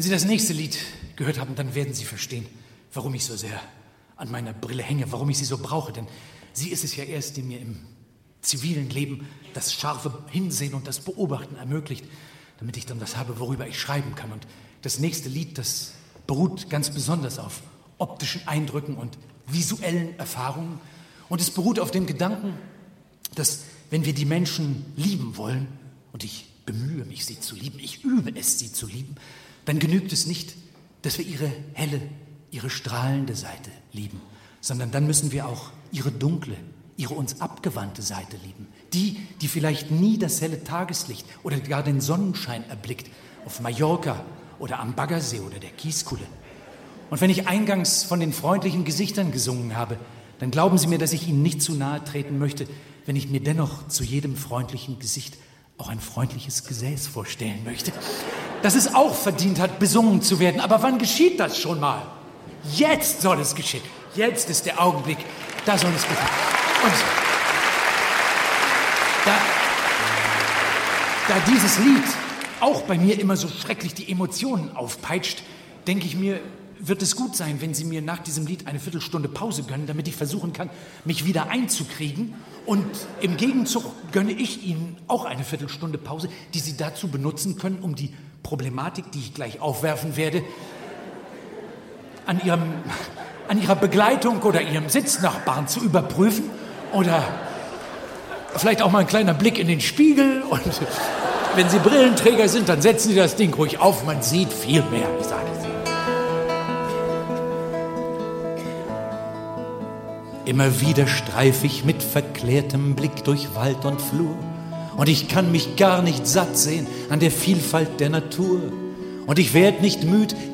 Sie das nächste Lied gehört haben, dann werden Sie verstehen, warum ich so sehr an meiner Brille hänge, warum ich sie so brauche. Denn sie ist es ja erst, die mir im zivilen Leben das scharfe Hinsehen und das Beobachten ermöglicht, damit ich dann was habe, worüber ich schreiben kann. Und das nächste Lied, das beruht ganz besonders auf optischen Eindrücken und visuellen Erfahrungen. Und es beruht auf dem Gedanken, dass, wenn wir die Menschen lieben wollen, und ich bemühe mich, sie zu lieben, ich übe es, sie zu lieben, dann genügt es nicht, dass wir ihre helle, ihre strahlende Seite lieben, sondern dann müssen wir auch ihre dunkle, ihre uns abgewandte Seite lieben. Die vielleicht nie das helle Tageslicht oder gar den Sonnenschein erblickt, auf Mallorca oder am Baggersee oder der Kieskuhle. Und wenn ich eingangs von den freundlichen Gesichtern gesungen habe, dann glauben Sie mir, dass ich Ihnen nicht zu nahe treten möchte, wenn ich mir dennoch zu jedem freundlichen Gesicht auch ein freundliches Gesäß vorstellen möchte, dass es auch verdient hat, besungen zu werden. Aber wann geschieht das schon mal? Jetzt soll es geschehen. Jetzt ist der Augenblick, da soll es geschehen. Und da dieses Lied auch bei mir immer so schrecklich die Emotionen aufpeitscht, denke ich mir, wird es gut sein, wenn Sie mir nach diesem Lied eine Viertelstunde Pause gönnen, damit ich versuchen kann, mich wieder einzukriegen. Und im Gegenzug gönne ich Ihnen auch eine Viertelstunde Pause, die Sie dazu benutzen können, um die Problematik, die ich gleich aufwerfen werde, an Ihrer Begleitung oder Ihrem Sitznachbarn zu überprüfen. Oder vielleicht auch mal ein kleiner Blick in den Spiegel. Und wenn Sie Brillenträger sind, dann setzen Sie das Ding ruhig auf. Man sieht viel mehr, ich sage es Ihnen. Immer wieder streife ich mit verklärtem Blick durch Wald und Flur, und ich kann mich gar nicht satt sehen an der Vielfalt der Natur. Und ich werd nicht müd,